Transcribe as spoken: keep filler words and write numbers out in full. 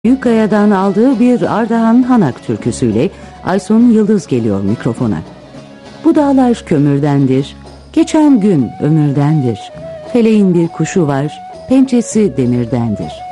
Büyükkaya'dan aldığı bir Ardahan Hanak türküsüyle Aysun Yıldız geliyor mikrofona. Bu dağlar kömürdendir, geçen gün ömürdendir. Feleğin bir kuşu var, pençesi demirdendir.